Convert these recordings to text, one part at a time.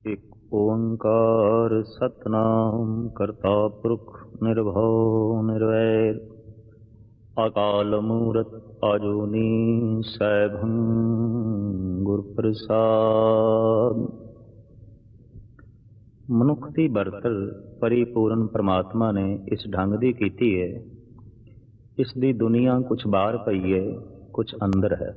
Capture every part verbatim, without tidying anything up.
ਇੱਕ ਓੰਕਾਰ ਸਤਿਨਾਮ ਕਰਤਾ ਪੁਰਖ ਨਿਰਭਉ ਨਿਰਵੈਰ ਅਕਾਲ ਮੂਰਤ ਅਜੂਨੀ ਸੈਭੰ ਗੁਰ ਪ੍ਰਸਾਦ। ਮਨੁੱਖ ਦੀ ਬਰਤਰ ਪਰਿਪੂਰਨ ਪਰਮਾਤਮਾ ਨੇ ਇਸ ਢੰਗ ਦੀ ਕੀਤੀ ਹੈ। ਇਸ ਦੀ ਦੁਨੀਆ ਕੁਛ ਬਾਹਰ ਪਈ ਹੈ, ਕੁਛ ਅੰਦਰ ਹੈ।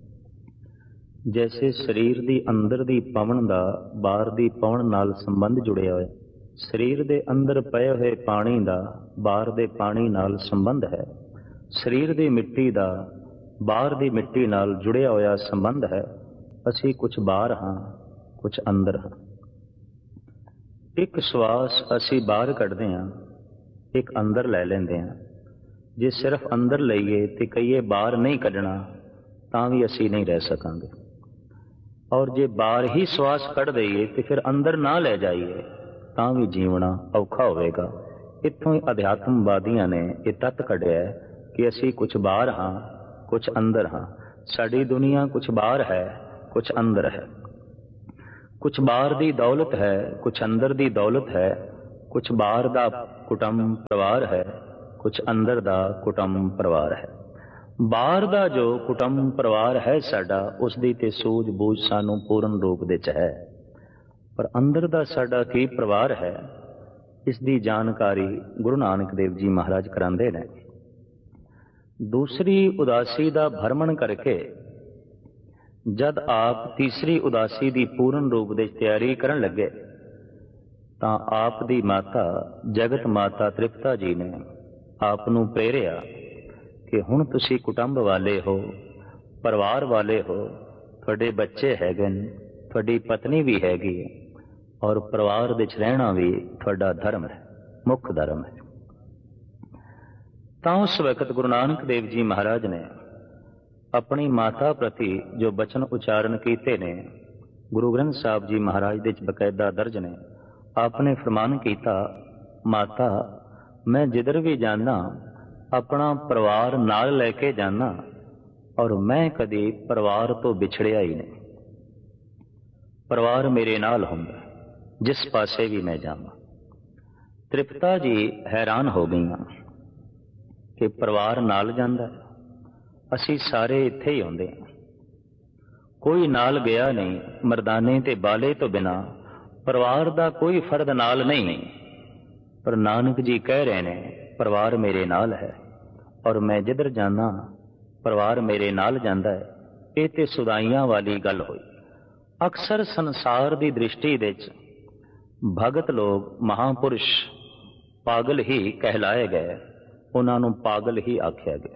ਜੈਸੇ ਸਰੀਰ ਦੀ ਅੰਦਰ ਦੀ ਪਵਨ ਦਾ ਬਾਹਰ ਦੀ ਪਵਨ ਨਾਲ ਸੰਬੰਧ ਜੁੜਿਆ ਹੋਇਆ, ਸਰੀਰ ਦੇ ਅੰਦਰ ਪਏ ਹੋਏ ਪਾਣੀ ਦਾ ਬਾਹਰ ਦੇ ਪਾਣੀ ਨਾਲ ਸੰਬੰਧ ਹੈ। ਸਰੀਰ ਦੀ ਮਿੱਟੀ ਦਾ ਬਾਹਰ ਦੀ ਮਿੱਟੀ ਨਾਲ ਜੁੜਿਆ ਹੋਇਆ ਸੰਬੰਧ ਹੈ। ਅਸੀਂ ਕੁਛ ਬਾਹਰ ਹਾਂ, ਕੁਛ ਅੰਦਰ ਹਾਂ। ਇੱਕ ਸਵਾਸ ਅਸੀਂ ਬਾਹਰ ਕੱਢਦੇ ਹਾਂ, ਇੱਕ ਅੰਦਰ ਲੈ ਲੈਂਦੇ ਹਾਂ। ਜੇ ਸਿਰਫ ਅੰਦਰ ਲਈਏ ਤੇ ਕਹੀਏ ਬਾਹਰ ਨਹੀਂ ਕੱਢਣਾ, ਤਾਂ ਵੀ ਅਸੀਂ ਨਹੀਂ ਰਹਿ ਸਕਾਂਗੇ। ਔਰ ਜੇ ਬਾਹਰ ਹੀ ਸਵਾਸ ਕੱਢ ਦਈਏ ਤੇ ਫਿਰ ਅੰਦਰ ਨਾ ਲੈ ਜਾਈਏ, ਤਾਂ ਵੀ ਜੀਵਣਾ ਔਖਾ ਹੋਵੇਗਾ। ਇੱਥੋਂ ਹੀ ਅਧਿਆਤਮਵਾਦੀਆਂ ਨੇ ਇਹ ਤੱਤ ਕੱਢਿਆ ਕਿ ਅਸੀਂ ਕੁਛ ਬਾਹਰ ਹਾਂ, ਕੁਛ ਅੰਦਰ ਹਾਂ। ਸਾਡੀ ਦੁਨੀਆ ਕੁਛ ਬਾਹਰ ਹੈ, ਕੁਛ ਅੰਦਰ ਹੈ। ਕੁਛ ਬਾਹਰ ਦੀ ਦੌਲਤ ਹੈ, ਕੁਛ ਅੰਦਰ ਦੀ ਦੌਲਤ ਹੈ। ਕੁਛ ਬਾਹਰ ਦਾ ਕੁਟੁੰਬ ਪਰਿਵਾਰ ਹੈ, ਕੁਛ ਅੰਦਰ ਦਾ ਕੁਟੁੰਬ ਪਰਿਵਾਰ ਹੈ। ਬਾਹਰ ਦਾ ਜੋ ਕੁਟੁੰਬ ਪਰਿਵਾਰ ਹੈ ਸਾਡਾ, ਉਸ ਦੀ ਤੇ ਸੂਝ ਬੂਝ ਸਾਨੂੰ ਪੂਰਨ ਰੂਪ ਵਿੱਚ ਹੈ। ਪਰ ਅੰਦਰ ਦਾ ਸਾਡਾ ਕੀ ਪਰਿਵਾਰ ਹੈ, ਇਸ ਦੀ ਜਾਣਕਾਰੀ ਗੁਰੂ ਨਾਨਕ ਦੇਵ ਜੀ ਮਹਾਰਾਜ ਕਰਾਉਂਦੇ ਨੇ। ਦੂਸਰੀ ਉਦਾਸੀ ਦਾ ਭਰਮਣ ਕਰਕੇ ਜਦ ਆਪ ਤੀਸਰੀ ਉਦਾਸੀ ਦੀ ਪੂਰਨ ਰੂਪ ਦੇ ਤਿਆਰੀ ਕਰਨ ਲੱਗੇ, ਤਾਂ ਆਪ ਦੀ ਮਾਤਾ ਜਗਤ ਮਾਤਾ ਤ੍ਰਿਪਤਾ ਜੀ ਨੇ ਆਪ ਨੂੰ ਪ੍ਰੇਰਿਆ ਕਿ ਹੁਣ ਤੁਸੀਂ ਕੁਟੁੰਬ ਵਾਲੇ ਹੋ, ਪਰਿਵਾਰ ਵਾਲੇ ਹੋ, ਤੁਹਾਡੇ ਬੱਚੇ ਹੈਗੇ ਨੇ, ਤੁਹਾਡੀ ਪਤਨੀ ਵੀ ਹੈਗੀ ਹੈ, ਔਰ ਪਰਿਵਾਰ ਵਿੱਚ ਰਹਿਣਾ ਵੀ ਤੁਹਾਡਾ ਧਰਮ ਹੈ, ਮੁੱਖ ਧਰਮ ਹੈ। ਤਾਂ ਉਸ ਵਕਤ ਗੁਰੂ ਨਾਨਕ ਦੇਵ ਜੀ ਮਹਾਰਾਜ ਨੇ ਆਪਣੀ ਮਾਤਾ ਪ੍ਰਤੀ ਜੋ ਬਚਨ ਉਚਾਰਨ ਕੀਤੇ ਨੇ, ਗੁਰੂ ਗ੍ਰੰਥ ਸਾਹਿਬ ਜੀ ਮਹਾਰਾਜ ਦੇ ਵਿੱਚ ਬਕਾਇਦਾ ਦਰਜ ਨੇ। ਆਪਨੇ ਫਰਮਾਨ ਕੀਤਾ, ਮਾਤਾ ਮੈਂ ਜਿੱਧਰ ਵੀ ਜਾਂਦਾ ਆਪਣਾ ਪਰਿਵਾਰ ਨਾਲ ਲੈ ਕੇ ਜਾਣਾ, ਔਰ ਮੈਂ ਕਦੇ ਪਰਿਵਾਰ ਤੋਂ ਵਿਛੜਿਆ ਹੀ ਨਹੀਂ। ਪਰਿਵਾਰ ਮੇਰੇ ਨਾਲ ਹੁੰਦਾ ਜਿਸ ਪਾਸੇ ਵੀ ਮੈਂ ਜਾਵਾਂ। ਤ੍ਰਿਪਤਾ ਜੀ ਹੈਰਾਨ ਹੋ ਗਈਆਂ ਕਿ ਪਰਿਵਾਰ ਨਾਲ ਜਾਂਦਾ, ਅਸੀਂ ਸਾਰੇ ਇੱਥੇ ਹੀ ਆਉਂਦੇ ਹਾਂ, ਕੋਈ ਨਾਲ ਗਿਆ ਨਹੀਂ। ਮਰਦਾਨੇ ਤੇ ਬਾਲੇ ਤੋਂ ਬਿਨਾਂ ਪਰਿਵਾਰ ਦਾ ਕੋਈ ਫਰਦ ਨਾਲ ਨਹੀਂ। ਪਰ ਨਾਨਕ ਜੀ ਕਹਿ ਰਹੇ ਨੇ ਪਰਿਵਾਰ ਮੇਰੇ ਨਾਲ ਹੈ, ਔਰ ਮੈਂ ਜਿੱਧਰ ਜਾਣਾ ਪਰਿਵਾਰ ਮੇਰੇ ਨਾਲ ਜਾਂਦਾ ਹੈ। ਇਹ ਤੇ ਸੁਦਾਈਆਂ ਵਾਲੀ ਗੱਲ ਹੋਈ। ਅਕਸਰ ਸੰਸਾਰ ਦੀ ਦ੍ਰਿਸ਼ਟੀ ਵਿੱਚ ਭਗਤ ਲੋਕ, ਮਹਾਂਪੁਰਸ਼ ਪਾਗਲ ਹੀ ਕਹਿਲਾਏ ਗਏ, ਉਹਨਾਂ ਨੂੰ ਪਾਗਲ ਹੀ ਆਖਿਆ ਗਿਆ।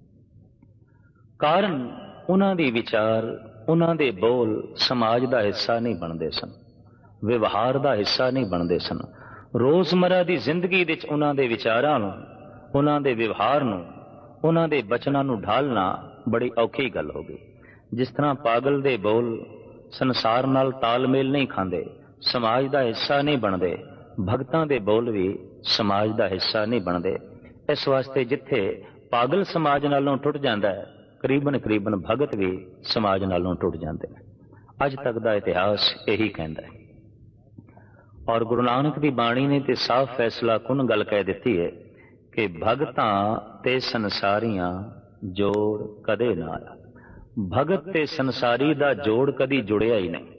ਕਾਰਨ ਉਹਨਾਂ ਦੀ ਵਿਚਾਰ, ਉਹਨਾਂ ਦੇ ਬੋਲ ਸਮਾਜ ਦਾ ਹਿੱਸਾ ਨਹੀਂ ਬਣਦੇ ਸਨ, ਵਿਵਹਾਰ ਦਾ ਹਿੱਸਾ ਨਹੀਂ ਬਣਦੇ ਸਨ। ਰੋਜ਼ਮਰਾ ਦੀ ਜ਼ਿੰਦਗੀ ਵਿੱਚ ਉਹਨਾਂ ਦੇ ਵਿਚਾਰਾਂ ਨੂੰ, ਉਹਨਾਂ ਦੇ ਵਿਵਹਾਰ ਨੂੰ, ਉਹਨਾਂ ਦੇ ਬਚਨਾਂ ਨੂੰ ਢਾਲਣਾ ਬੜੀ ਔਖੀ ਗੱਲ ਹੋ ਗਈ। ਜਿਸ ਤਰ੍ਹਾਂ ਪਾਗਲ ਦੇ ਬੋਲ ਸੰਸਾਰ ਨਾਲ ਤਾਲਮੇਲ ਨਹੀਂ ਖਾਂਦੇ, ਸਮਾਜ ਦਾ ਹਿੱਸਾ ਨਹੀਂ ਬਣਦੇ, ਭਗਤਾਂ ਦੇ ਬੋਲ ਵੀ ਸਮਾਜ ਦਾ ਹਿੱਸਾ ਨਹੀਂ ਬਣਦੇ। ਇਸ ਵਾਸਤੇ ਜਿੱਥੇ ਪਾਗਲ ਸਮਾਜ ਨਾਲੋਂ ਟੁੱਟ ਜਾਂਦਾ ਹੈ, ਕਰੀਬਨ ਕਰੀਬਨ ਭਗਤ ਵੀ ਸਮਾਜ ਨਾਲੋਂ ਟੁੱਟ ਜਾਂਦੇ ਨੇ। ਅੱਜ ਤੱਕ ਦਾ ਇਤਿਹਾਸ ਇਹੀ ਕਹਿੰਦਾ ਹੈ। ਔਰ ਗੁਰੂ ਨਾਨਕ ਦੀ ਬਾਣੀ ਨੇ ਤੇ ਸਾਫ਼ ਫੈਸਲਾ ਕੁਨ ਗੱਲ ਕਹਿ ਦਿੱਤੀ ਹੈ ਕਿ ਭਗਤਾਂ ਤੇ ਸੰਸਾਰੀਆਂ ਜੋੜ ਕਦੇ ਨਾ ਆਇਆ। ਭਗਤ ਤੇ ਸੰਸਾਰੀ ਦਾ ਜੋੜ ਕਦੀ ਜੁੜਿਆ ਹੀ ਨਹੀਂ,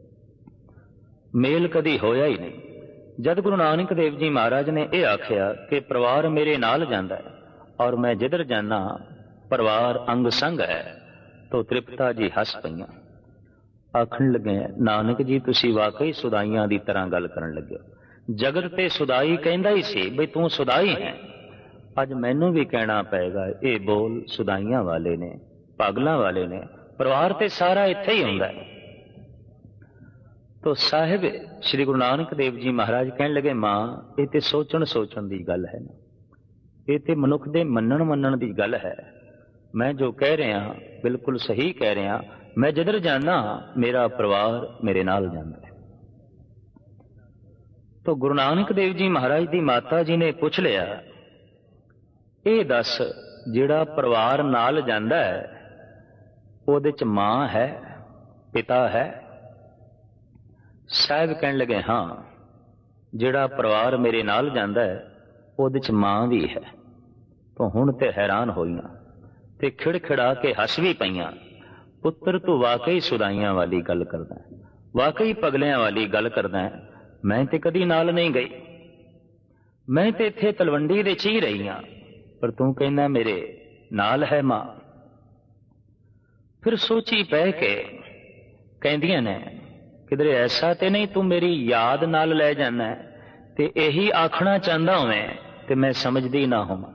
ਮੇਲ ਕਦੀ ਹੋਇਆ ਹੀ ਨਹੀਂ। ਜਦ ਗੁਰੂ ਨਾਨਕ ਦੇਵ ਜੀ ਮਹਾਰਾਜ ਨੇ ਇਹ ਆਖਿਆ ਕਿ ਪਰਿਵਾਰ ਮੇਰੇ ਨਾਲ ਜਾਂਦਾ ਹੈ, ਔਰ ਮੈਂ ਜਿੱਧਰ ਜਾਣਾ ਪਰਿਵਾਰ ਅੰਗ ਸੰਗ ਹੈ, ਤਾਂ ਤ੍ਰਿਪਤਾ ਜੀ ਹੱਸ ਪਈਆਂ। ਆਖਣ ਲੱਗੇ, ਨਾਨਕ ਜੀ ਤੁਸੀਂ ਵਾਕਈ ਸੁਦਾਈਆਂ ਦੀ ਤਰ੍ਹਾਂ ਗੱਲ ਕਰਨ ਲੱਗੇ। ਜਗਤ ਤੇ ਸੁਦਾਈ ਕਹਿੰਦਾ ਹੀ ਸੀ ਬਈ ਤੂੰ ਸੁਦਾਈ ਹੈ। ਅੱਜ ਮੈਨੂੰ ਵੀ ਕਹਿਣਾ ਪਏਗਾ ਇਹ ਬੋਲ ਸੁਦਾਈਆਂ ਵਾਲੇ ਨੇ, ਪਾਗਲਾਂ ਵਾਲੇ ਨੇ। ਪਰਿਵਾਰ ਤੇ ਸਾਰਾ ਇੱਥੇ ਹੀ ਹੁੰਦਾ ਹੈ। ਤੋ ਸਾਹਿਬ ਸ਼੍ਰੀ ਗੁਰੂ ਨਾਨਕ ਦੇਵ ਜੀ ਮਹਾਰਾਜ ਕਹਿਣ ਲੱਗੇ, ਮਾਂ ਇਹ ਤੇ ਸੋਚਣ ਸੋਚਣ ਦੀ ਗੱਲ ਹੈ ਨਾ, ਇਹ ਤੇ ਮਨੁੱਖ ਦੇ ਮੰਨਣ ਮੰਨਣ ਦੀ ਗੱਲ ਹੈ। ਮੈਂ ਜੋ ਕਹਿ ਰਿਹਾ ਬਿਲਕੁਲ ਸਹੀ ਕਹਿ ਰਿਹਾ। ਮੈਂ ਜਿੱਧਰ ਜਾਣਾ ਮੇਰਾ ਪਰਿਵਾਰ ਮੇਰੇ ਨਾਲ ਜਾਂਦਾ ਹੈ। ਤੋ ਗੁਰੂ ਨਾਨਕ ਦੇਵ ਜੀ ਮਹਾਰਾਜ ਦੀ ਮਾਤਾ ਜੀ ਨੇ ਪੁੱਛ ਲਿਆ, ਇਹ ਦੱਸ ਜਿਹੜਾ ਪਰਿਵਾਰ ਨਾਲ ਜਾਂਦਾ ਹੈ ਉਹਦੇ ਚ ਮਾਂ ਹੈ, ਪਿਤਾ ਹੈ, ਸਾਹਿਬ ਕਹਿਣ ਲੱਗੇ, ਹਾਂ, ਜਿਹੜਾ ਪਰਿਵਾਰ ਮੇਰੇ ਨਾਲ ਜਾਂਦਾ ਹੈ ਉਹਦੇ ਚ ਮਾਂ ਵੀ ਹੈ। ਤੂੰ ਹੁਣ ਤੇ ਹੈਰਾਨ ਹੋਈਆਂ ਤੇ ਖਿੜਖਿੜਾ ਕੇ ਹੱਸ ਵੀ ਪਈਆਂ। ਪੁੱਤਰ, ਤੂੰ ਵਾਕਈ ਸੁਦਾਈਆਂ ਵਾਲੀ ਗੱਲ ਕਰਦਾ, ਵਾਕਈ ਪਗਲਿਆਂ ਵਾਲੀ ਗੱਲ ਕਰਦਾ। ਮੈਂ ਤੇ ਕਦੀ ਨਾਲ ਨਹੀਂ ਗਈ, ਮੈਂ ਤੇ ਇੱਥੇ ਤਲਵੰਡੀ ਦੇ ਚ ਹੀ ਰਹੀ ਹਾਂ, ਪਰ ਤੂੰ ਕਹਿੰਦਾ ਮੇਰੇ ਨਾਲ ਹੈ ਮਾਂ। ਫਿਰ ਸੋਚੀ ਪੈ ਕੇ ਕਹਿੰਦੀਆਂ ਨੇ, ਕਿਧਰੇ ਐਸਾ ਤੇ ਨਹੀਂ ਤੂੰ ਮੇਰੀ ਯਾਦ ਨਾਲ ਲੈ ਜਾਣਾ ਤੇ ਇਹੀ ਆਖਣਾ ਚਾਹੁੰਦਾ ਹੋਵੇਂ ਤੇ ਮੈਂ ਸਮਝਦੀ ਨਾ ਹੋਵਾਂ।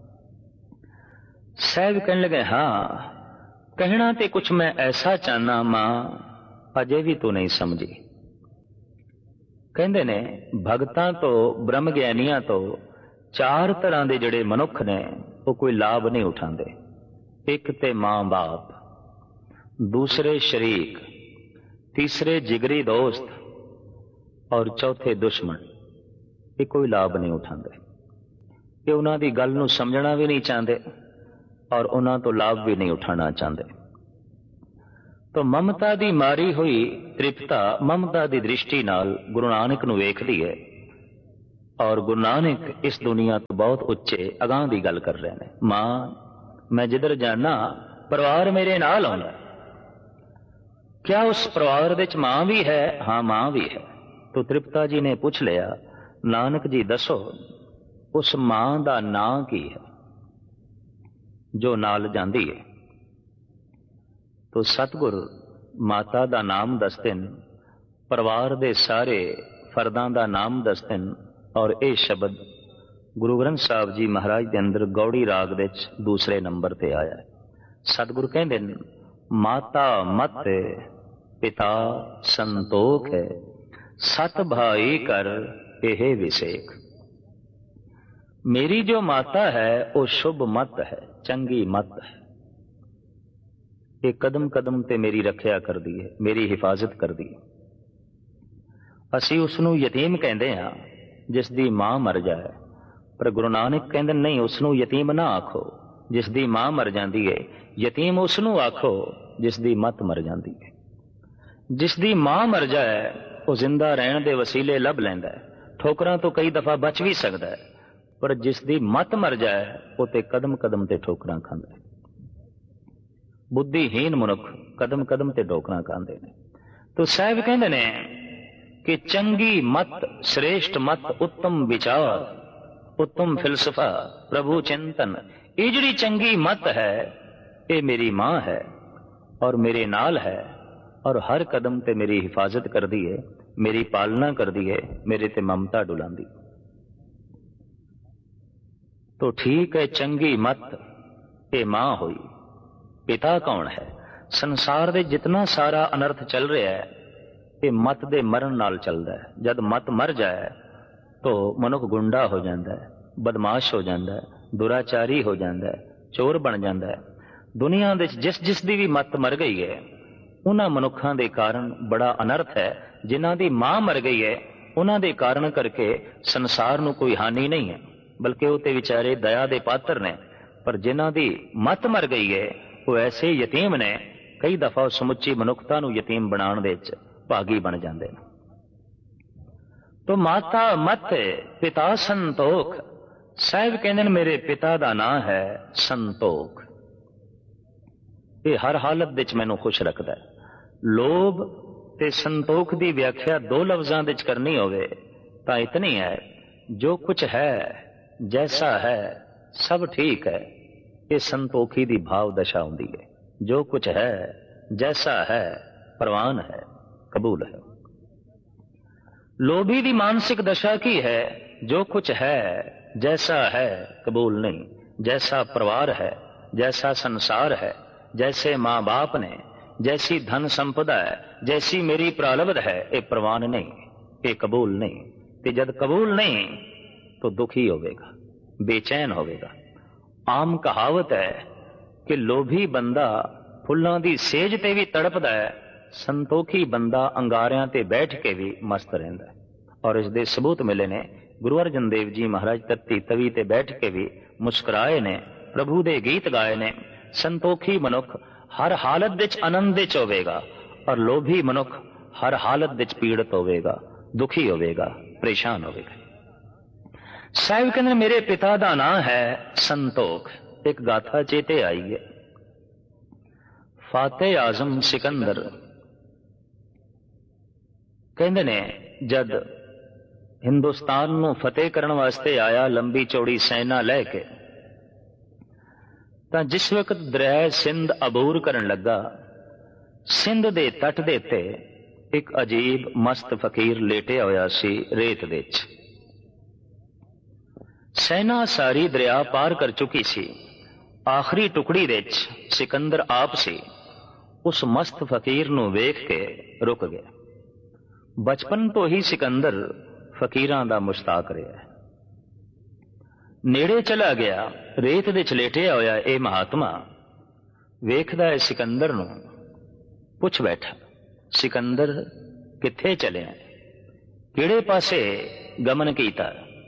ਸਾਹਿਬ ਕਹਿਣ ਲੱਗੇ, ਹਾਂ, ਕਹਿਣਾ ਤੇ ਕੁਛ ਮੈਂ ਐਸਾ ਚਾਹਨਾ ਮਾਂ, ਅਜੇ ਵੀ ਤੂੰ ਨਹੀਂ ਸਮਝੀ। ਕਹਿੰਦੇ ਨੇ ਭਗਤਾਂ ਤੋਂ, ਬ੍ਰਹਮ ਗਿਆਨੀਆਂ ਤੋਂ ਚਾਰ ਤਰ੍ਹਾਂ ਦੇ ਜਿਹੜੇ ਮਨੁੱਖ ਨੇ ਉਹ ਕੋਈ ਲਾਭ ਨਹੀਂ ਉਠਾਉਂਦੇ। ਇੱਕ ਤੇ ਮਾਂ ਬਾਪ, ਦੂਸਰੇ ਸ਼ਰੀਕ, ਤੀਸਰੇ ਜਿਗਰੀ ਦੋਸਤ ਔਰ ਚੌਥੇ ਦੁਸ਼ਮਣ। ਇਹ ਕੋਈ ਲਾਭ ਨਹੀਂ ਉਠਾਉਂਦੇ, ਇਹ ਉਹਨਾਂ ਦੀ ਗੱਲ ਨੂੰ ਸਮਝਣਾ ਵੀ ਨਹੀਂ ਚਾਹੁੰਦੇ ਔਰ ਉਹਨਾਂ ਤੋਂ ਲਾਭ ਵੀ ਨਹੀਂ ਉਠਾਉਣਾ ਚਾਹੁੰਦੇ। ਤਾਂ ਮਮਤਾ ਦੀ ਮਾਰੀ ਹੋਈ ਤ੍ਰਿਪਤਾ ਮਮਤਾ ਦੀ ਦ੍ਰਿਸ਼ਟੀ ਨਾਲ ਗੁਰੂ ਨਾਨਕ ਨੂੰ ਵੇਖਦੀ ਹੈ ਔਰ ਗੁਰੂ ਨਾਨਕ ਇਸ ਦੁਨੀਆ ਤੋਂ ਬਹੁਤ ਉੱਚੇ ਅਗਾਂਹ ਦੀ ਗੱਲ ਕਰ ਰਹੇ ਨੇ। ਮਾਂ, ਮੈਂ ਜਿੱਧਰ ਜਾਣਾ ਪਰਿਵਾਰ ਮੇਰੇ ਨਾਲ ਆਉਂਦਾ। ਕਿਆ ਉਸ ਪਰਿਵਾਰ ਵਿੱਚ ਮਾਂ ਵੀ ਹੈ? ਹਾਂ, ਮਾਂ ਵੀ ਹੈ। ਤੋ ਤ੍ਰਿਪਤਾ ਜੀ ਨੇ ਪੁੱਛ ਲਿਆ, ਨਾਨਕ ਜੀ ਦੱਸੋ ਉਸ ਮਾਂ ਦਾ ਨਾਂ ਕੀ ਹੈ ਜੋ ਨਾਲ ਜਾਂਦੀ ਹੈ? ਤੋ ਸਤਿਗੁਰ ਮਾਤਾ ਦਾ ਨਾਮ ਦੱਸਦੇ ਨੇ, ਪਰਿਵਾਰ ਦੇ ਸਾਰੇ ਫਰਦਾਂ ਦਾ ਨਾਮ ਦੱਸਦੇ ਨੇ ਔਰ ਇਹ ਸ਼ਬਦ ਗੁਰੂ ਗ੍ਰੰਥ ਸਾਹਿਬ ਜੀ ਮਹਾਰਾਜ ਦੇ ਅੰਦਰ ਗੌੜੀ ਰਾਗ ਵਿੱਚ ਦੂਸਰੇ ਨੰਬਰ ਤੇ ਆਇਆ ਹੈ। ਸਤਿਗੁਰ ਕਹਿੰਦੇ ਨੇ, ਮਾਤਾ ਮਤ ਪਿਤਾ ਸੰਤੋਖ ਹੈ, ਸਤ ਭਾਈ ਕਰ ਇਹ ਵਿਸੇਖ। ਮੇਰੀ ਜੋ ਮਾਤਾ ਹੈ ਉਹ ਸ਼ੁਭ ਮਤ ਹੈ, ਚੰਗੀ ਮਤ ਹੈ। ਇਹ ਕਦਮ ਕਦਮ ਤੇ ਮੇਰੀ ਰੱਖਿਆ ਕਰਦੀ ਹੈ, ਮੇਰੀ ਹਿਫਾਜ਼ਤ ਕਰਦੀ ਹੈ। ਅਸੀਂ ਉਸ ਨੂੰ ਯਤੀਮ ਕਹਿੰਦੇ ਹਾਂ ਜਿਸ ਦੀ ਮਾਂ ਮਰ ਜਾਏ, ਪਰ ਗੁਰੂ ਨਾਨਕ ਕਹਿੰਦੇ ਨਹੀਂ, ਉਸ ਨੂੰ ਯਤੀਮ ਨਾ ਆਖੋ ਜਿਸ ਦੀ ਮਾਂ ਮਰ ਜਾਂਦੀ ਹੈ। ਯਤੀਮ ਉਸ ਨੂੰ ਆਖੋ ਜਿਸ ਦੀ ਮਤ ਮਰ ਜਾਂਦੀ ਹੈ। ਜਿਸ ਦੀ ਮਾਂ ਮਰ ਜਾਏ ਉਹ ਜ਼ਿੰਦਾ ਰਹਿਣ ਦੇ ਵਸੀਲੇ ਲੱਭ ਲੈਂਦਾ ਹੈ, ਠੋਕਰਾਂ ਤੋਂ ਕਈ ਦਫਾ ਬਚ ਵੀ ਸਕਦਾ ਹੈ, ਪਰ ਜਿਸ ਦੀ ਮਤ ਮਰ ਜਾਏ ਉਹ ਤੇ ਕਦਮ ਕਦਮ ਤੇ ਠੋਕਰਾਂ ਖਾਂਦਾ ਹੈ। ਬੁੱਧੀਹੀਨ ਮਨੁੱਖ ਕਦਮ ਕਦਮ ਤੇ ਠੋਕਰਾਂ ਖਾਂਦੇ ਨੇ। ਤੋ ਸਾਹਿਬ ਕਹਿੰਦੇ ਨੇ ਕਿ ਚੰਗੀ ਮਤ, ਸ੍ਰੇਸ਼ਟ ਮਤ, ਉੱਤਮ ਵਿਚਾਰ, ਉੱਤਮ ਫਿਲਸਫਾ, ਪ੍ਰਭੂ ਚਿੰਤਨ, ਇਹ ਜਿਹੜੀ ਚੰਗੀ ਮਤ ਹੈ ਇਹ ਮੇਰੀ ਮਾਂ ਹੈ ਔਰ ਮੇਰੇ ਨਾਲ ਹੈ ਔਰ ਹਰ ਕਦਮ ਤੇ ਮੇਰੀ ਹਿਫਾਜ਼ਤ ਕਰਦੀ ਹੈ, ਮੇਰੀ ਪਾਲਣਾ ਕਰਦੀ ਹੈ, ਮੇਰੇ ਤੇ ਮਮਤਾ ਡੁਲਾਉਂਦੀ। ਤੋ ਠੀਕ ਹੈ, ਚੰਗੀ ਮਤ ਇਹ ਮਾਂ ਹੋਈ। ਪਿਤਾ ਕੌਣ ਹੈ? ਸੰਸਾਰ ਦੇ ਜਿਤਨਾ ਸਾਰਾ ਅਨਰਥ ਚੱਲ ਰਿਹਾ ਹੈ ਇਹ ਮਤ ਦੇ ਮਰਨ ਨਾਲ ਚੱਲਦਾ ਹੈ। ਜਦ ਮਤ ਮਰ ਜਾਏ ਤੋ ਮਨੁੱਖ ਗੁੰਡਾ ਹੋ ਜਾਂਦਾ ਹੈ, ਬਦਮਾਸ਼ ਹੋ ਜਾਂਦਾ ਹੈ, ਦੁਰਾਚਾਰੀ ਹੋ ਜਾਂਦਾ ਹੈ, ਚੋਰ ਬਣ ਜਾਂਦਾ ਹੈ। ਦੁਨੀਆ ਵਿੱਚ ਜਿਸ ਜਿਸ ਦੀ ਵੀ ਮਤ ਮਰ ਗਈ ਹੈ ਉਹਨਾਂ ਮਨੁੱਖਾਂ ਦੇ ਕਾਰਨ ਬੜਾ ਅਨਰਥ ਹੈ। ਜਿਨ੍ਹਾਂ ਦੀ ਮਾਂ ਮਰ ਗਈ ਹੈ ਉਹਨਾਂ ਦੇ ਕਾਰਨ ਕਰਕੇ ਸੰਸਾਰ ਨੂੰ ਕੋਈ ਹਾਨੀ ਨਹੀਂ ਹੈ, ਬਲਕਿ ਉਹ ਤੇ ਵਿਚਾਰੇ ਦਇਆ ਦੇ ਪਾਤਰ ਨੇ। ਪਰ ਜਿਨ੍ਹਾਂ ਦੀ ਮਤ ਮਰ ਗਈ ਹੈ ਉਹ ਐਸੇ ਯਤੀਮ ਨੇ, ਕਈ ਦਫਾ ਸਮੁੱਚੀ ਮਨੁੱਖਤਾ ਨੂੰ ਯਤੀਮ ਬਣਾਉਣ ਦੇ ਵਿੱਚ ਭਾਗੀ ਬਣ ਜਾਂਦੇ ਨੇ। ਤੋ ਮਾਤਾ ਮਤ ਪਿਤਾ ਸੰਤੋਖ। ਸਾਹਿਬ ਕਹਿੰਦੇ ਨੇ ਮੇਰੇ ਪਿਤਾ ਦਾ ਨਾਂ ਹੈ ਸੰਤੋਖ। ਇਹ ਹਰ ਹਾਲਤ ਵਿੱਚ ਮੈਨੂੰ ਖੁਸ਼ ਰੱਖਦਾ ਹੈ। ਲੋਭ ਤੇ ਸੰਤੋਖ ਦੀ ਵਿਆਖਿਆ ਦੋ ਲਫ਼ਜ਼ਾਂ ਵਿੱਚ ਕਰਨੀ ਹੋਵੇ ਤਾਂ ਇਤਨੀ ਹੈ, ਜੋ ਕੁਛ ਹੈ ਜੈਸਾ ਹੈ ਸਭ ਠੀਕ ਹੈ, ਇਹ ਸੰਤੋਖੀ ਦੀ ਭਾਵ ਦਸ਼ਾ ਹੁੰਦੀ ਹੈ। ਜੋ ਕੁਛ ਹੈ ਜੈਸਾ ਹੈ ਪ੍ਰਵਾਨ ਹੈ, ਕਬੂਲ ਹੈ। ਲੋਭੀ ਦੀ ਮਾਨਸਿਕ ਦਸ਼ਾ ਕੀ ਹੈ? ਜੋ ਕੁਛ ਹੈ ਜੈਸਾ ਹੈ ਕਬੂਲ ਨਹੀਂ। जैसा परिवार है, जैसा संसार है, जैसे माँ बाप ने, जैसी धन संपदा है, जैसी मेरी प्रारब्ध है, ये प्रवान नहीं, ये कबूल नहीं। ते जद कबूल नहीं तो दुखी होवेगा, बेचैन होवेगा। आम कहावत है कि लोभी बंदा फुल्लां दी सेज ते भी तड़पदा है, संतोखी बंदा अंगारियां ते बैठ के भी मस्त रहिंदा है। और इस दे सबूत मिले ने, गुरु अर्जन देव जी महाराज तत्ती तवी ते बैठ के भी मुस्कुराए ने, प्रभु दे गीत गाए ने। संतोखी मनुख हर हालत विच आनंद विच होवेगा और लोभी मनुख हर हालत विच पीड़ित होवेगा, दुखी होवेगा, परेशान होवेगा। साहिब कहते मेरे पिता का नाम है संतोख। एक गाथा चेते आई है, फाते आजम सिकंदर कहते ने जद हिंदुस्तान नूं फतेह करने वास्ते आया लंबी चौड़ी सेना लैके, तां जिस वक्त दरिया सिंध अबूर करन लगा, सिंध दे तट दे ते एक अजीब मस्त फकीर लेटिया होया सी रेत दे च। सेना सारी दरिया पार कर चुकी सी, आखिरी टुकड़ी दे च सिकंदर आप सी। उस मस्त फकीर नूं वेख के रुक गया। बचपन तो ही सिकंदर फकीरां दा मुश्ताक रहा है। नेड़े चला गया, रेत दे च लेटिया होया ए महात्मा वेखदा है सिकंदर नूं, पुछ बैठा, सिकंदर किथे चले, किहड़े पासे गमन कीता?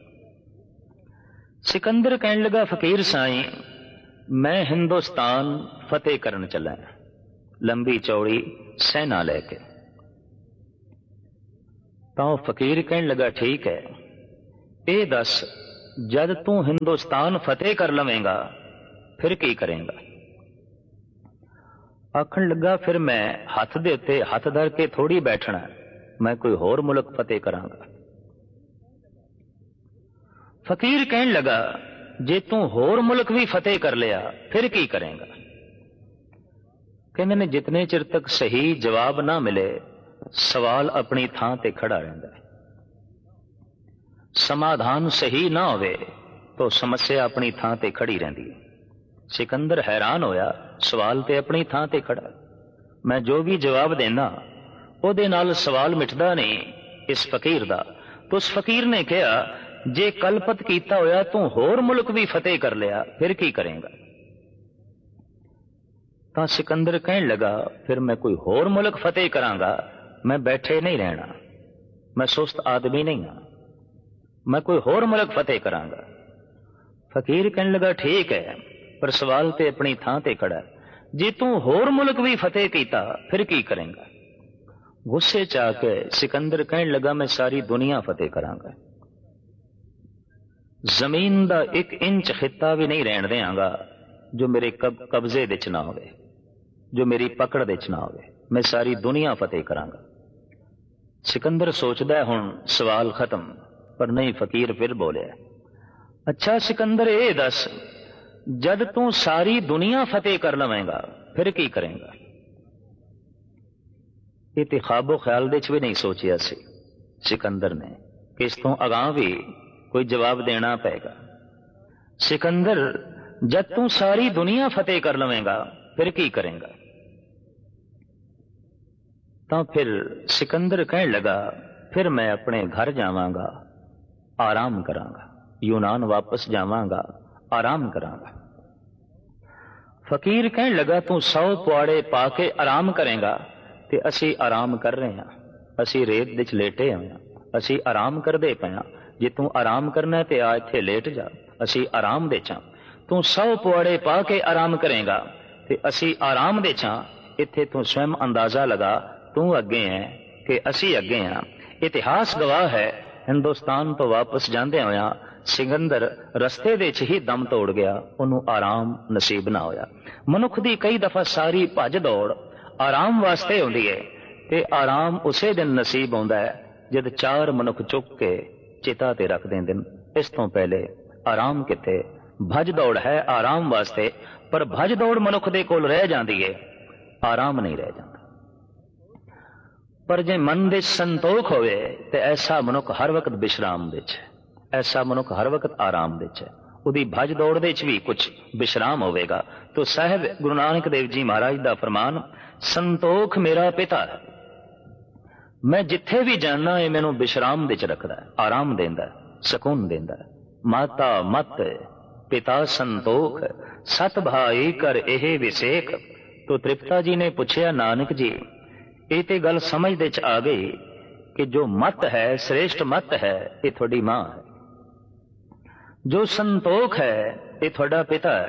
सिकंदर कहन लगा, फकीर साईं मैं हिंदुस्तान फतेह करन चला, लंबी चौड़ी सेना लेके। तो फकीर कहन लगा, ठीक है, ये दस जद तू हिंदुस्तान फतेह कर लवेंगा फिर की करेंगा? आखन लगा, फिर मैं हथ दे उत्ते हथ धर के थोड़ी बैठना, मैं कोई होर मुल्क फतेह करांगा। फकीर कहन लगा, जे तू होर मुल्क भी फतेह कर लिया फिर की करेंगा? कहने ने जितने चिर तक सही जवाब ना मिले सवाल अपनी थां ते खड़ा रहता है, समाधान सही ना होवे तो समस्या अपनी थां ते खड़ी रहती है। सिकंदर हैरान होया, सवाल ते अपनी थां ते खड़ा, मैं जो भी जवाब देना ओदे नाल सवाल मिटदा नहीं इस फकीर दा। तो उस फकीर ने कहा, जे कलपत कीता होया तू होर मुल्क भी फतेह कर लिया फिर की करेंगा? तां सिकंदर कहन लगा, फिर मैं कोई होर मुल्क फतेह करांगा, मैं बैठे नहीं रहना, मैं सुस्त आदमी नहीं हाँ, मैं कोई होर मुल्क फतेह करांगा। फकीर कहन लगा, ठीक है, पर सवाल ते अपनी थां ते खड़ा, जे तू होर मुल्क भी फतेह कीता फिर की करेंगा? गुस्से च आके सिकंदर कहन लगा, मैं सारी दुनिया फतेह करांगा, जमीन दा एक इंच खिता भी नहीं रहन देंगा जो मेरे कब कब्जे विच ना होवे, जो मेरी पकड़ विच ना होवे, मैं सारी दुनिया फतेह करांगा। सिकंदर सोचदा है हुण सवाल खत्म, पर नहीं, फकीर फिर बोले, अच्छा सिकंदर ये दस जद तू सारी दुनिया फतेह कर लवेंगा फिर की करेंगा? ये ते ख्वाबो ख्याल दे च भी नहीं सोचिया सी सिकंदर ने कि इस तो अगां भी कोई जवाब देना पेगा। सिकंदर जब तू सारी दुनिया फतेह कर लवेंगा फिर की करेंगा? तो फिर सिकंदर कहने लगा, फिर मैं अपने घर जावांगा, आराम करांगा, यूनान वापस जावांगा, आराम करांगा। फकीर कहने लगा, तू सौ पुआड़े पाके आराम करेंगा ते असी आराम कर रहे हैं, असी रेत विच लेटे हुए हैं, असी आराम करदे पे हां, जे तू आराम करना है ते आ इत्थे लेट जा, असी आराम दे चा। तू सौ पुआड़े पा के आराम करेगा ते असी आराम दे चा, इत्थे तू स्वयं अंदाजा लगा, तू अगे है कि असी अगे हाँ। इतिहास गवाह है, हिंदुस्तान तो वापस जांदे होया सिकंदर रस्ते दे च ही दम तोड़ गया, उन्होंने आराम नसीब ना होया। मनुख दी कई दफा सारी भज दौड़ आराम वास्ते होंदी है ते आराम उसे दिन नसीब होंदा है जद चार मनुख चुक के चिता ते रख देंदे न। इस तो पहले आराम किथे? भज दौड़ है आराम वास्ते, पर भज दौड़ मनुख दे कोल रह जांदी है, आराम नहीं रह जाता। पर जे मन दे संतोख होवे ते ऐसा मनुख हर वक्त विश्राम दे च, ऐसा मनुख हर वक्त आराम दे च, उदी भज दौड़ दे च भी कुछ विश्राम होवेगा। तो साहिब गुरु नानक देव जी महाराज दा फरमान, संतोख मेरा पिता है, मैं जिथे भी जाना है मैनू विश्राम दे च रखदा है, आराम देंदा है, सुकून देंदा है। माता मत पिता संतोख, सत भाई कर एहे विसेख। तो तृप्ता जी ने पूछया, नानक जी ये ते गल समझ दे च आ गई कि जो मत है, श्रेष्ठ मत है, ये थोड़ी मां है, जो संतोख है ये थोड़ा पिता है।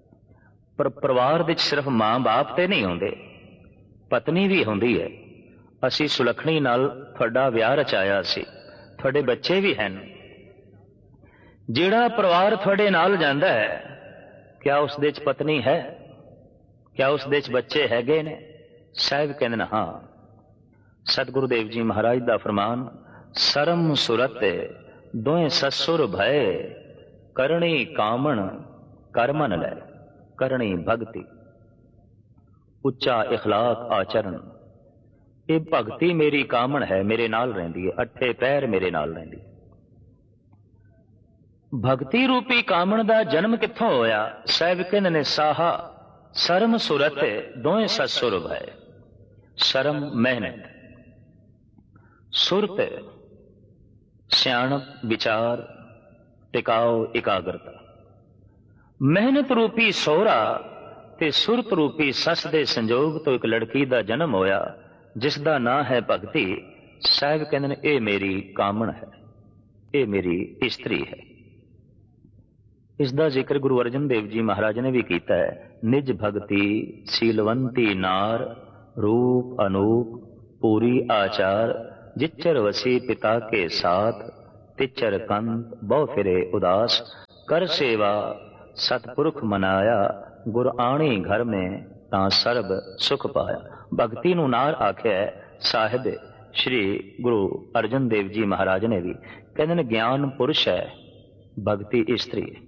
पर परिवार विच सिर्फ मां बाप ते नहीं होंदे, पत्नी भी होंदी है, ਅਸੀਂ ਸੁਲੱਖਣੀ ਨਾਲ ਤੁਹਾਡਾ ਵਿਆਹ ਰਚਾਇਆ ਸੀ, ਤੁਹਾਡੇ ਬੱਚੇ ਵੀ ਹਨ। ਜਿਹੜਾ ਪਰਿਵਾਰ ਤੁਹਾਡੇ ਨਾਲ ਜਾਂਦਾ ਹੈ, ਕਿਆ ਉਸ ਦੇ ਚ ਪਤਨੀ ਹੈ? ਕਿਆ ਉਸ ਦੇ ਚ ਬੱਚੇ ਹੈਗੇ ਨੇ? ਸਾਹਿਬ ਕਹਿੰਦੇ ਨੇ ਹਾਂ। ਸਤਿਗੁਰੂ ਦੇਵ ਜੀ ਮਹਾਰਾਜ ਦਾ ਫਰਮਾਨ, ਸਰਮ ਸੁਰਤ ਦੋਏ ਸਸੁਰ ਭਏ, ਕਰਣੀ ਕਾਮਣ ਕਰਮਨ ਲੈ, ਕਰਣੀ ਭਗਤੀ। ਉੱਚਾ ਇਖਲਾਕ ਆਚਰਨ, ਇਹ ਭਗਤੀ ਮੇਰੀ ਕਾਮਣ ਹੈ, ਮੇਰੇ ਨਾਲ ਰਹਿੰਦੀ ਹੈ, ਅੱਠੇ ਪੈਰ ਮੇਰੇ ਨਾਲ ਰਹਿੰਦੀ। ਭਗਤੀ ਰੂਪੀ ਕਾਮਣ ਦਾ ਜਨਮ ਕਿੱਥੋਂ ਹੋਇਆ? ਸਾਹਿਬ ਕਹਿੰਦੇ ਨੇ ਸਾਹਾ ਸਰਮ ਸੁਰਤ ਦੋਏ ਸਸੁਰ ਭਏ। ਸ਼ਰਮ ਮਿਹਨਤ, ਸੁਰਤ ਸਿਆਣਪ ਵਿਚਾਰ ਟਿਕਾਓ ਇਕਾਗਰਤਾ। ਮਿਹਨਤ ਰੂਪੀ ਸੋਹਰਾ ਤੇ ਸੁਰਤ ਰੂਪੀ ਸੱਸ ਦੇ ਸੰਜੋਗ ਤੋਂ ਇੱਕ ਲੜਕੀ ਦਾ ਜਨਮ ਹੋਇਆ, ਜਿਸ ਦਾ ਨਾਂ ਹੈ ਭਗਤੀ। ਸਾਹਿਬ ਕਹਿੰਦੇ ਨੇ ਇਹ ਮੇਰੀ ਕਾਮਣ ਹੈ, ਇਹ ਮੇਰੀ ਇਸਤਰੀ ਹੈ। ਇਸ ਦਾ ਜ਼ਿਕਰ ਗੁਰੂ ਅਰਜਨ ਦੇਵ ਜੀ ਮਹਾਰਾਜ ਨੇ ਵੀ ਕੀਤਾ ਹੈ। ਨਿਜ ਭਗਤੀ ਸੀਲਵੰਤੀ ਨਾਰ, रूप अनूप पूरी आचार, जिच्चर वसी पिता के साथ, तिच्चर कंत बहु फिरे उदास, कर सेवा सतपुरख मनाया, गुर आणी घर में तां सर्ब सुख पाया। भगती नूं नार आख्या साहिब श्री गुरु अर्जन देव जी महाराज ने भी। कहते ने ज्ञान पुरुष है, भगती स्त्री है।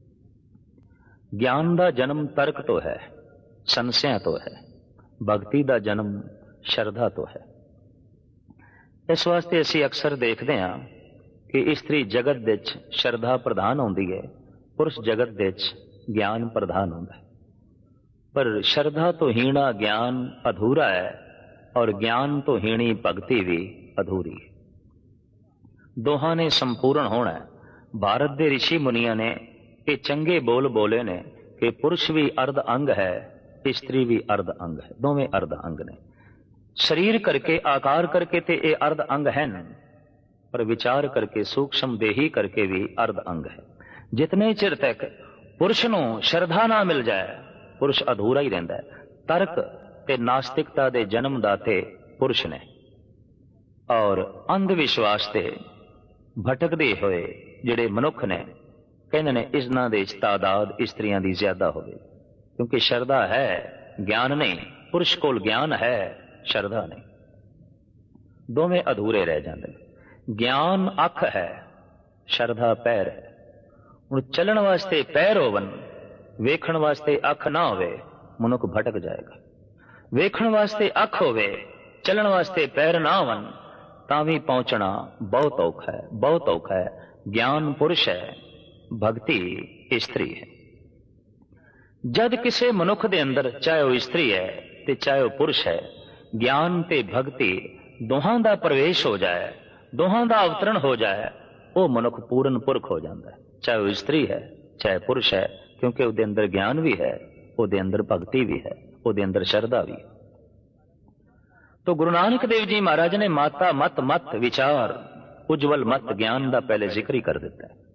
ज्ञान का जन्म तर्क तो है, संशय तो है, भगती का जन्म शरधा तो है। इस वास्ते असी अक्सर देखते हैं कि स्त्री जगत विच शरधा प्रधान होंदी है, पुरुष जगत विच ज्ञान प्रधान होंदा है। पर शरधा तो हीणा ज्ञान अधूरा है, और ज्ञान तो हीणी भगती भी अधूरी है। दोहां ने संपूर्ण होना है। भारत के ऋषि मुनिया ने ये चंगे बोल बोले ने कि पुरुष भी अर्ध अंग है, स्त्री भी अर्ध अंग है, दोवें अर्ध अंग ने। शरीर करके आकार करके ते ये अर्ध अंग है, पर विचार करके सूक्ष्म देही करके भी अर्ध अंग है। जितने चिर तक पुरुष नूं श्रद्धा ना मिल जाए, पुरुष अधूरा ही रहिंदा है। तर्क ते नास्तिकता दे जन्म दाते पुरुष ने, और अंधविश्वास ते भटकदे होए जिहड़े मनुख ने, कहंदे ने इन्हां दे तादाद स्त्रियां दी ज्यादा होवे। क्योंकि श्रद्धा है, ज्ञान नहीं। पुरुष कोल ज्ञान है, श्रद्धा नहीं, दोवें अधूरे रह जाते। ज्ञान अख है, श्रद्धा पैर है। हुण चलण वास्ते पैर होवन, वेखण वास्ते अख ना होवे, मनुख भटक जाएगा। वेखण वास्ते अख होवे, चलण वास्ते पैर ना होवन, तां भी पहुंचना बहुत औखा है, बहुत औखा है। ज्ञान पुरुष है, भक्ति स्त्री है। जद किसी मनुख दे अंदर, चाहे वह स्त्री है ते चाहे वह पुरुष है, ज्ञान ते भक्ति दोहां दा प्रवेश हो जाए, दोहां दा अवतरण हो जाए, वो मनुख पूर्ण पुरख हो जाता है। चाहे वह स्त्री है चाहे पुरुष है, क्योंकि उसके अंदर ज्ञान भी है, उसके अंदर भक्ति भी है, उसके अंदर श्रद्धा भी है। तो गुरु नानक देव जी महाराज ने माता मत मत विचार उज्जवल मत ज्ञान का पहले जिक्र ही कर दिता है।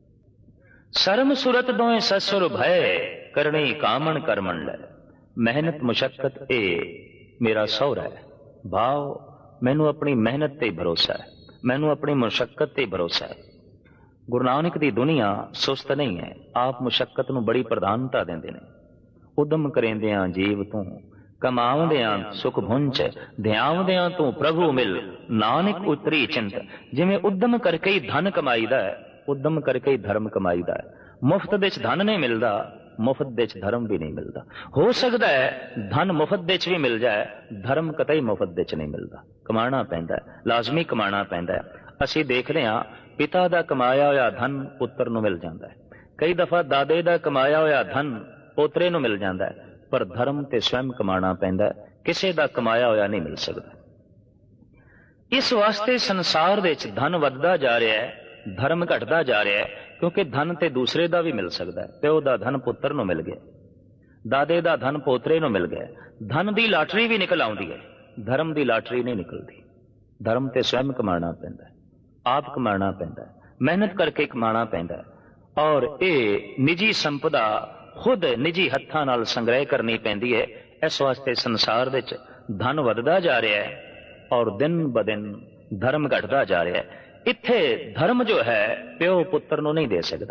शर्म सूरत दोए ससुर भय, करनी कामन करमन लै। मेहनत मुशक्कत ए मेरा सौरा है। भाव मैनू अपनी मेहनत ते भरोसा है, मैनू अपनी मुशक्कत ते भरोसा है। गुरु नानक दी दुनिया सुस्त नहीं है, आप मुशक्कत नू बड़ी प्रधानता देंदे ने। उदम करेंदियां जीव तू, कमावदियां सुख भुंच, ध्यावदियां तू प्रभु मिल, नानक उतरी चिंत। जिवें उदम करके ही धन कमाईदा है, उदम करके ही धर्म कमाईदा है। मुफ्त विच धन नहीं मिलता, मुफ्त विच धर्म भी नहीं मिलता। हो सकता है धन मुफ्त विच भी मिल जाए, धर्म कतई मुफ्त विच नहीं मिलता। कमाना पैंदा है, लाजमी कमाना पैंदा है। असीं देखदे हां पिता दा कमाया होया धन पुत्र नूं मिल जांदा है, कई दफा दादे दा कमाया होया धन पोतरे नूं मिल जांदा है, पर धर्म ते स्वयं कमाना पैंदा है, किसी दा कमाया होया नहीं मिल सकदा। इस वास्ते संसार दे विच धन वधदा जा रहा है, धर्म घटदा जा रहा है, क्योंकि धन ते दूसरे दा भी मिल सकता है। प्यो दा धन पुत्र नूं मिल गया, दादे दा धन पोतरे नूं मिल गया। धन दी लाटरी भी निकल आउंदी है, धर्म दी लाटरी नहीं निकलती। धर्म ते स्वयं कमाना पैंदा है, आप कमाना पैंदा है, मेहनत करके कमाना पैंदा है। और ये निजी संपदा खुद निजी हत्थां नाल संग्रह करनी पैंदी है। इस वास्ते संसार विच धन वधदा जा रहा है, और दिन ब दिन धर्म घटता जा रहा है। इत्थे धर्म जो है प्यो पुत्र नूं नहीं दे सकता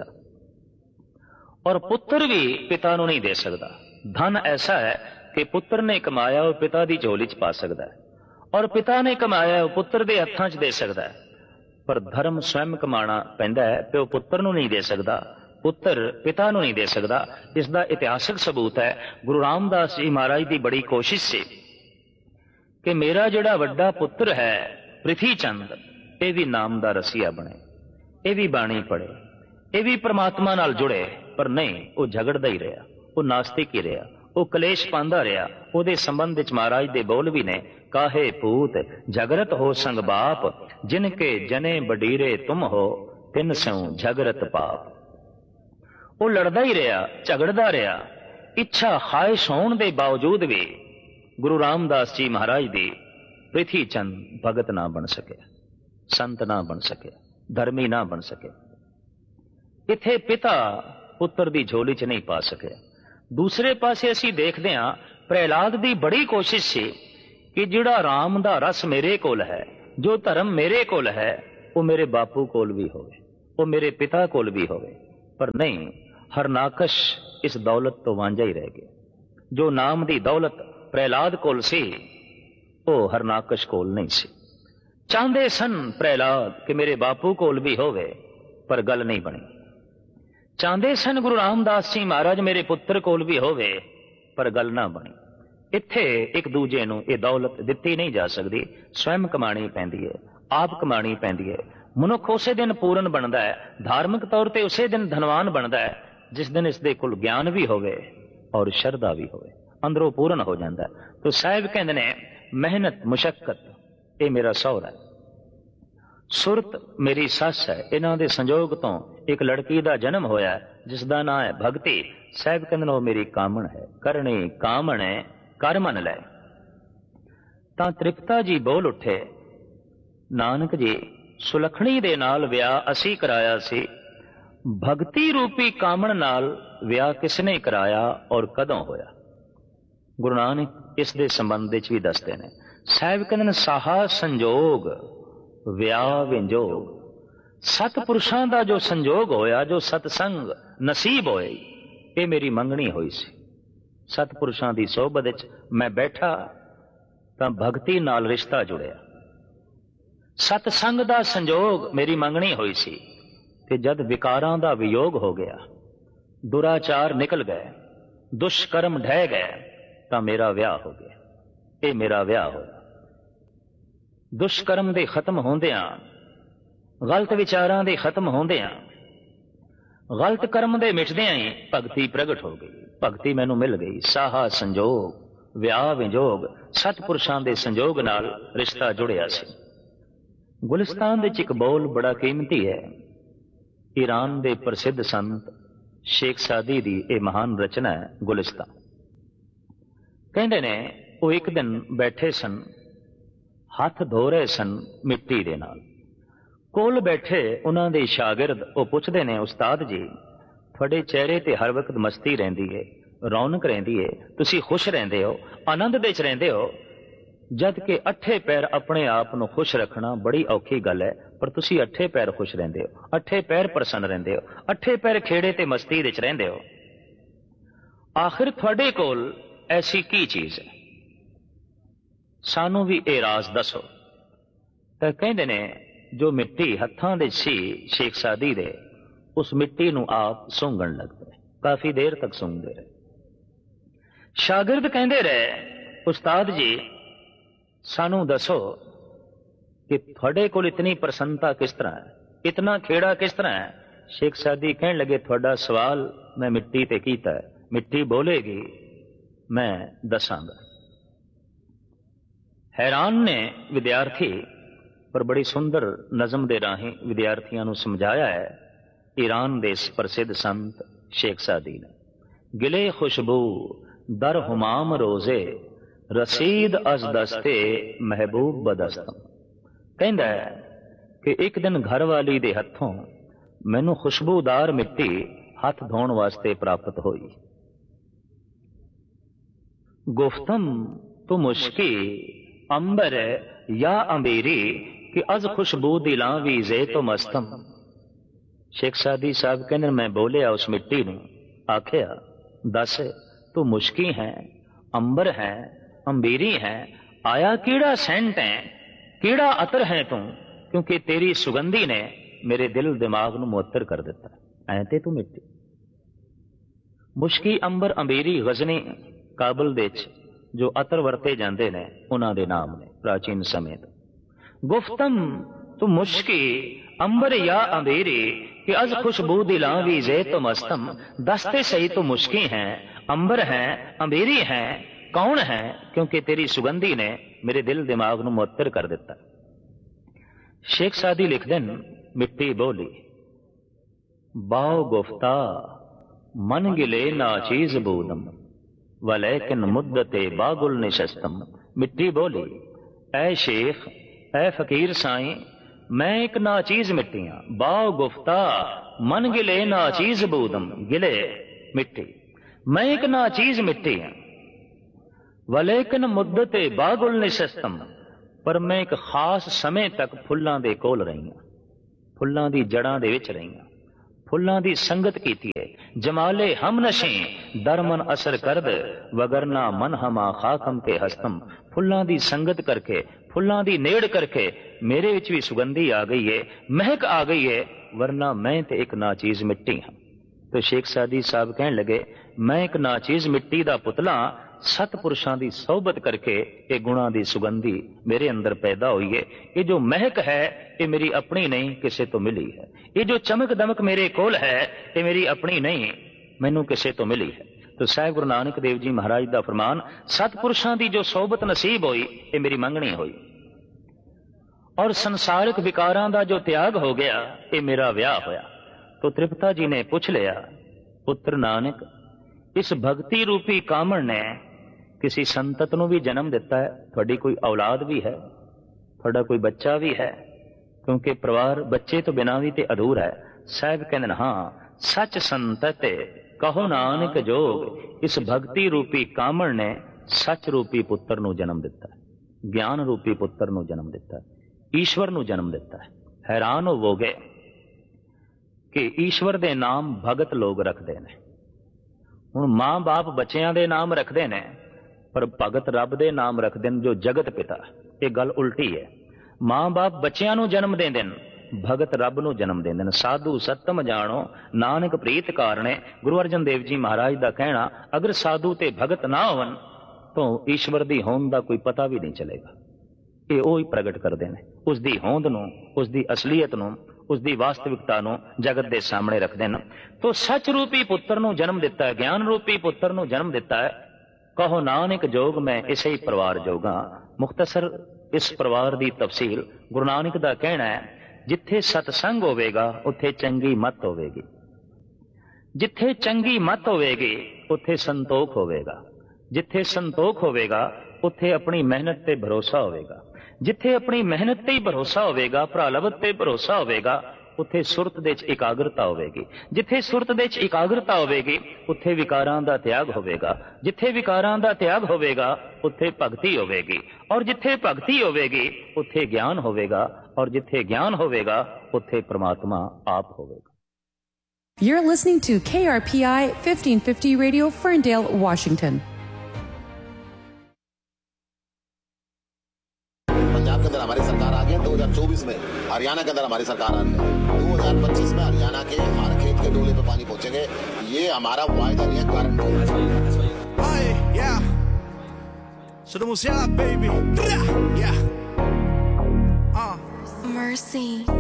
और पुत्र भी पिता नूं नहीं दे सकता। धन ऐसा है कि पुत्र ने कमाया वो पिता की झोली च पा सकता है और पिता ने कमाया वो पुत्र के हत्थां च दे सकता है, पर धर्म स्वयं कमाना पैंदा है। प्यो पुत्र नूं नहीं दे सकता, पुत्र पिता नूं नहीं दे सकता। इसका इतिहासक सबूत है गुरु रामदास जी महाराज की बड़ी कोशिश से कि मेरा जिहड़ा वड्डा पुत्र है पृथ्वी चंद, ये भी नाम दा रसिया बने, ये भी बाणी पढ़े, ये भी परमात्मा नाल जुड़े, पर नहीं, वो झगड़दा ही रहा, वो नास्तिक ही रहा, वो कलेश पांदा रहा। उहदे संबंध विच महाराज दे बोल भी ने, काहे पूत झगड़त हो संग बाप, जिनके जने बडीरे तुम हो, तिन स्यों झगड़त पाप। वो लड़दा ही रहा, झगड़दा रहा, इच्छा ख्वाहिश होने के बावजूद भी गुरु रामदास जी महाराज दी पृथ्वी चंद भगत ना बन सके, संत ना बन सके, धर्मी ना बन सके। इत्थे पिता पुत्र की झोली च नहीं पा सके। दूसरे पासे असी देखते हाँ प्रहलाद की बड़ी कोशिश सी कि जिहड़ा राम दा रस मेरे कोल है, जो धर्म मेरे कोल है, वो मेरे बापू कोल भी होवे, वो मेरे पिता कोल भी होवे, पर नहीं, हरनाकश इस दौलत तो वांझा ही रह गया। जो नाम दी दौलत प्रहलाद कोल सी, वो हरनाकश कोल नहीं सी। चाहते सन प्रहलाद कि मेरे बापू कोल भी होवे, पर गल नहीं बनी। चाहते सन गुरु रामदास जी महाराज मेरे पुत्र कोल भी होवे, पर गल ना बनी। इत्थे एक दूजे नूं ये दौलत दिती नहीं जा सकती, स्वयं कमानी पैंदी है, आप कमानी पैंदी है। मनुख उसे दिन पूर्ण बनता है, धार्मिक तौर पर उसे दिन धनवान बनता है जिस दिन इसके कोल ज्ञान भी होवे और श्रद्धा भी होवे, अंदरों पूर्ण हो जाता है। तो साहिब कहते ने मेहनत मुशक्कत ये मेरा सौरा है, सुरत मेरी सस है, इन्हां दे संजोग तो एक लड़की का जन्म होया जिसका नाम है भगती। साहिब कहते वो मेरी कामण है, करनी कामण है, कर मन लै। तां तृप्ता जी बोल उठे, नानक जी सुलखणी दे नाल विआह असी कराया सी, भगती रूपी कामण नाल विआह किसने कराया और कदों होया। गुरु नानक इस दे संबंध विच भी दसदे ने। साहिब कहते साहा संजोग विआह विंजोग, सतपुरुषां दा जो संजोग होया, जो सतसंग नसीब होए, ये मेरी मंगनी हुई सी। सतपुरुषां दी सोबत विच मैं बैठा तां भगती नाल रिश्ता जुड़िया, सतसंग दा संजोग मेरी मंगनी हुई सी। ते जद विकारां दा वियोग हो गया, दुराचार निकल गए, दुष्कर्म ढह गए, तां मेरा विआह हो गया। ये मेरा विआह होया। दुष्कर्म दे खत्म होंदियां, गलत विचारां दे खत्म होंदियां, गलत कर्म दे मिटदियां ही भगती प्रगट हो गई, भगती मैनू मिल गई। साहा संजोग विआह विजोग, सतपुरुषां दे संजोग नाल रिश्ता जुड़िया सी। गुलिस्तान विच एक बोल बड़ा कीमती है। ईरान दे प्रसिद्ध संत शेख सादी दी ये महान रचना है गुलिस्तान। कहंदे ने वो एक दिन बैठे सन, हथ धो रहे सन मिट्टी दे नाल। कोल बैठे उन्हां दे शागिर्द वो पुछदे ने, उस्ताद जी थोड़े चेहरे ते हर वक्त मस्ती रहिंदी है, रौनक रहिंदी है, तुसी खुश रहिंदे हो, आनंद विच रहिंदे हो, जद कि अठे पैर अपने आप नूं खुश रखना बड़ी औखी गल है, पर तुसी अठे पैर खुश रहिंदे हो, अठे पैर प्रसन्न रहिंदे हो, अठे पैर खेड़े ते मस्ती विच रहिंदे हो। आखिर थोड़े कोल ऐसी की चीज है, सानू भी ये राज दसो। तो कहते ने जो मिट्टी हत्थां दे सी शेख सादी दे, उस मिट्टी नूं आप सूंघण लग पे, काफी देर तक सूंघते रहे। शागिर्द कहते रहे, उस्ताद जी सानू दसो कि थोड़े कोल इतनी प्रसन्नता किस तरह है, इतना खेड़ा किस तरह है। शेख सादी कहने लगे, थोड़ा सवाल मैं मिट्टी ते कीता है, मिट्टी बोलेगी मैं दसांगा। हैरान ने विद्यार्थी, पर बड़ी सुंदर नज़म दे राही विद्यार्थियों नूं समझाया है ईरान दे प्रसिद्ध संत शेख सादी ने। गिले खुशबू दर हुमाम रोजे, रसीद अज दस्ते महबूब बदस्तम। कहंदा है कि एक दिन घर वाली दे हथों मैनू खुशबूदार मिट्टी हाथ धोण वास्ते प्राप्त हुई। गुफ्तम तु मुश्की अंबर या अंबेरी कि अज खुशबू दी लावी जे तो मस्तम। शेख सादी साहब कहते मैं बोलिया उस मिट्टी नूं, आखिया दस तू मुश्की है, अंबर है, अंबेरी है, आया कीड़ा सेंट है, कीड़ा अतर है तू, क्योंकि तेरी सुगंधी ने मेरे दिल दिमाग नूं मुअत्तर कर दिता। ऐ ते तू मिट्टी। मुश्की, अंबर, अंबेरी गजनी काबल दे जो अतर वरते जाते ने उन्हां दे नाम ने प्राचीन समय तो। गुफ्तम तू मुश्की अंबर या अंबेरी कि अज खुशबू दिलावी जे तो मस्तम। दसते सही तो मुश्की हैं, अंबर हैं, अंबेरी हैं, कौन है, क्योंकि तेरी सुगंधी ने मेरे दिल दिमाग नूं मुअत्तर कर दिता। शेख सादी लिख देन, मिट्टी बोली बाओ गुफ्ता मन गिले ना चीज बूदम वलैकिन मुद्दते बागुल निशस्तम। मिट्टी बोली ऐ शेख, ऐ फकीर साईं, मैं एक नाचीज मिट्टी हाँ। बाओ गुफ्ता मन गिले नाचीज बूदम, गिले मिट्टी, मैं एक नाचीज मिट्टी हाँ। वलैकिन मुद्दते बागुल निशस्तम, पर मैं एक खास समय तक फुल्लां दे कोल रही हाँ, फुल्लां दी जड़ां दे विच रही हाँ, फुल्लां दी संगत कीती है। जमाले हम नशे दरमन असर करद वगरना मन हमा खाकम के हस्तम। फुल्लां दी संगत करके, फुल्लां दी नेड़ करके मेरे विच भी सुगंधी आ गई है, महक आ गई है, वरना मैं ते एक नाचीज मिट्टी हाँ। तो शेख सादी साहब कहन लगे मैं एक नाचीज मिट्टी दा पुतला, सतपुरुषां दी सोहबत करके ये गुणा दी सुगंधी मेरे अंदर पैदा हुई है। ये जो महक है ये मेरी अपनी नहीं, किसे तो मिली है। ये जो चमक दमक मेरे कोल है ये मेरी अपनी नहीं, मैनू किसे तो मिली है। तो साहिब गुरु नानक देव जी महाराज दा फरमान, सतपुरुषां दी जो सोहबत नसीब हुई ये मेरी मंगनी हुई, और संसारिक विकारां दा जो त्याग हो गया ये मेरा विआह होया। तो तृप्ता जी ने पूछ लिया, पुत्र नानक इस भक्ति रूपी कामण ने किसी संतत नूं भी जन्म दिता है? थोड़ी कोई औलाद भी है, थोड़ा कोई बच्चा भी है? क्योंकि परिवार बच्चे तो बिना भी ते अधूरा है। साहब कहते हाँ, सच संतत कहो नानक जोग, इस भक्ति रूपी कामण ने सच रूपी पुत्र नूं जन्म दिता है, ज्ञान रूपी पुत्र नूं जन्म दिता है, ईश्वर नूं जन्म दिता है। हैरान होवोगे कि ईश्वर दे नाम भगत लोग रखते हैं। हुण मां बाप बच्चियां दे नाम रखते ने, पर भगत रब दे नाम रखते हैं जो जगत पिता। ये गल उल्टी है। मां बाप बच्चियां नूं जन्म देंदे ने, भगत रब नूं जन्म देंदे ने। साधु सतम जानो नानक प्रीत कारणे। गुरु अर्जन देव जी महाराज दा कहना, अगर साधु ते भगत ना होवन तो ईश्वर दी होंद दा कोई पता भी नहीं चलेगा। ये ओ ही प्रगट करदे ने, उसदी होंद नूं, उसदी असलीयत नूं, उसदी वास्तविकता नूं जगत दे सामने रखदे ने। तो सच रूपी पुत्र नूं जन्म दिता है, ज्ञान रूपी पुत्र नूं जन्म दिता है। कहो नानक जोग मैं इसे ही परिवार जोगा। मुख्तसर इस परिवार दी तफसील गुरु नानक दा कहना है, जिथे सतसंग होवेगा उत्थे चंगी मत होवेगी, जिथे चंगी मत होवेगी उत्थे संतोख होवेगा, जिथे संतोख होवेगा उत्थे अपनी मेहनत ते भरोसा होवेगा, जिथे अपनी मेहनत ते ही भरोसा होवेगा, भरालवत ते भरोसा होवेगा, उत्थे सुरत दे च एकाग्रता होवेगी, जिथे सुरत दे च एकाग्रता होवेगी उत्थे विकारां दा त्याग होवेगा, जिथे विकारां दा त्याग होवेगा उत्थे भगती होवेगी, और जिथे भगती होवेगी उत्थे ज्ञान होवेगा, और जिथे ज्ञान होवेगा उत्थे परमात्मा आप होवेगा। You're listening to K R P I fifteen fifty Radio, Ferndale, Washington. Punjab के अंदर हमारी सरकार आ गई, दो हज़ार चौबीस में हरियाणा के अंदर हमारी सरकार आ रही है, दो हज़ार पच्चीस में हरियाणा के हर खेत के डोले पे पानी पहुंचेंगे। ये हमारा वायदा नहीं है, गारंटी है। So the Musiala, baby. Yeah. Uh. Mercy.